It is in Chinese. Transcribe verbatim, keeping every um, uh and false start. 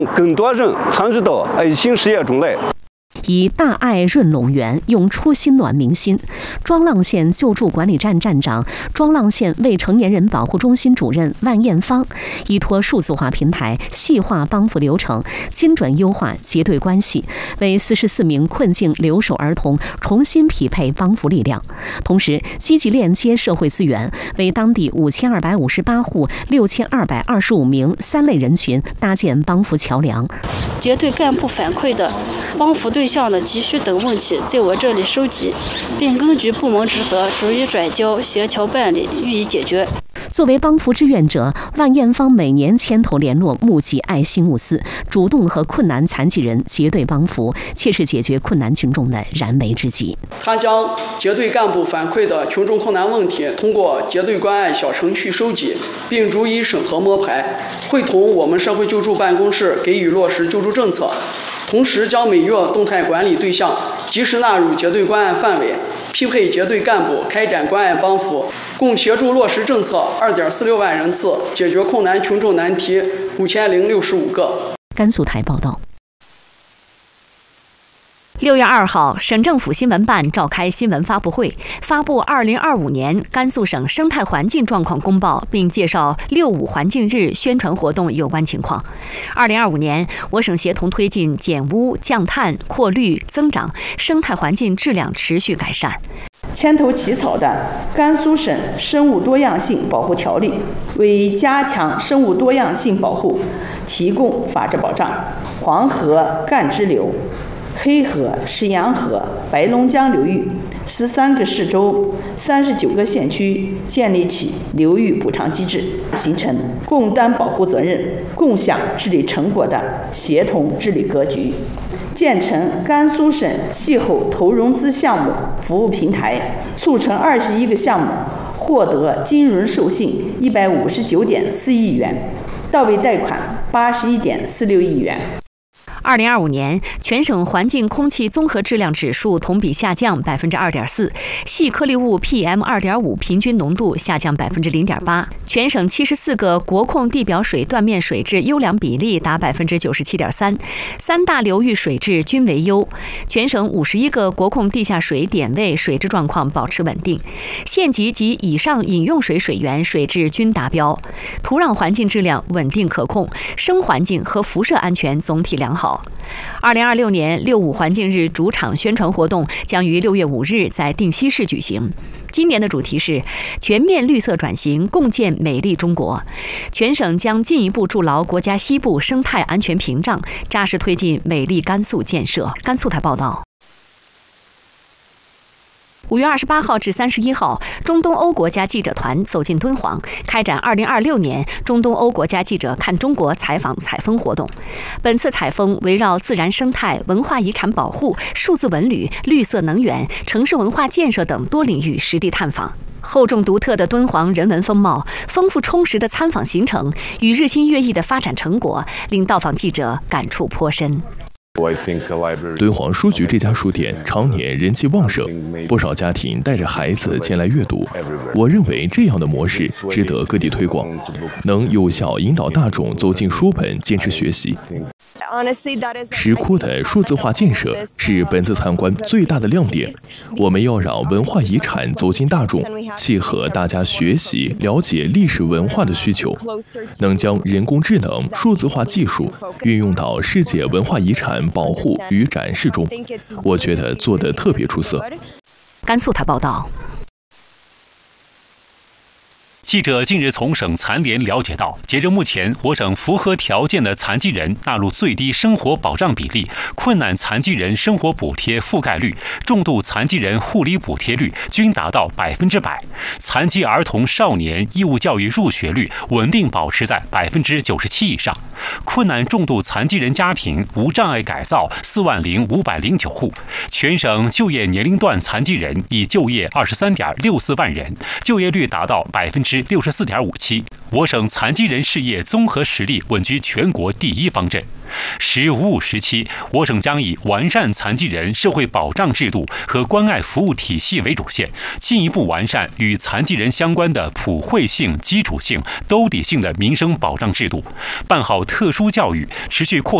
更多人参与到爱心事业中来。 以大爱润陇源，用初心暖民心。庄浪县救助管理站站长、庄浪县未成年人保护中心主任万艳芳，依托数字化平台，细化帮扶流程，精准优化结对关系，为四十四名困境留守儿童重新匹配帮扶力量。同时，积极链接社会资源，为当地五千二百五十八户、六千二百二十五名三类人群搭建帮扶桥梁。 结对干部反馈的帮扶对象的急需等问题，在我这里收集，并根据部门职责逐一转交协调办理，予以解决。 作为帮扶志愿者，万艳芳每年牵头联络募集爱心物资，主动和困难残疾人结对帮扶，切实解决困难群众的燃眉之急。 他将结对干部反馈的群众困难问题通过结对关爱小程序收集，并逐一审核摸排，会同我们社会救助办公室给予落实救助政策。同时，将每月动态管理对象及时纳入结对关爱范围，匹配结对干部开展关爱帮扶，共协助落实政策二点四六万人次，解决困难群众难题五千零六十五个。 甘肃台报道。 六月二号，省政府新闻办召开新闻发布会，发布二零二五年甘肃省生态环境状况公报，并介绍六五环境日宣传活动有关情况。二零二五年，我省协同推进减污、降碳、扩绿、增长，生态环境质量持续改善。 牵头起草的《甘肃省生物多样性保护条例》为加强生物多样性保护提供法治保障。黄河干支流、黑河、石羊河、白龙江流域十三个市州、三十九个县区建立起流域补偿机制，形成共担保护责任、共享治理成果的协同治理格局，建成甘肃省气候投融资项目服务平台，促成二十一个项目获得金融授信一百五十九点四亿元，到位贷款八十一点四六亿元。 二零二五年，全省环境空气综合质量指数同比下降百分之二点四，细颗粒物 P M 二点五 平均浓度下降百分之零点八。全省七十四个国控地表水断面水质优良比例达百分之九十七点三，三大流域水质均为优。全省五十一个国控地下水点位水质状况保持稳定，县级及以上饮用水水源水质均达标，土壤环境质量稳定可控，生环境和辐射安全总体良好。二零二六年六五环境日主场宣传活动将于六月五日在定西市举行。今年的主题是全面绿色转型，共建美丽中国。全省将进一步筑牢国家西部生态安全屏障，扎实推进美丽甘肃建设。甘肃台报道。五月二十八号至三十一号，中东欧国家记者团走进敦煌，开展二零二六年中东欧国家记者看中国采访采风活动。本次采风围绕自然生态、文化遗产保护、数字文旅、绿色能源、城市文化建设等多领域实地探访。厚重独特的敦煌人文风貌，丰富充实的参访行程与日新月异的发展成果，令到访记者感触颇深。 敦煌书局这家书店常年人气旺盛，不少家庭带着孩子前来阅读。我认为这样的模式值得各地推广，能有效引导大众走进书本，坚持学习。石窟的数字化建设是本次参观最大的亮点。我们要让文化遗产走进大众，契合大家学习、了解历史文化的需求，能将人工智能、数字化技术运用到世界文化遗产保护与展示中，我觉得做得特别出色。 甘肃台报道。 记者近日从省残联了解到，截至目前，我省符合条件的残疾人纳入最低生活保障比例、困难残疾人生活补贴覆盖率、重度残疾人护理补贴率均达到百分之百，残疾儿童少年义务教育入学率稳定保持在百分之九十七以上，困难重度残疾人家庭无障碍改造四万零五百零九户，全省就业年龄段残疾人已就业二十三点六四万人，就业率达到百分之之六十四点五七，我省残疾人事业综合实力稳居全国第一方阵。十五五时期，我省将以完善残疾人社会保障制度和关爱服务体系为主线，进一步完善与残疾人相关的普惠性、基础性、兜底性的民生保障制度，办好特殊教育，持续扩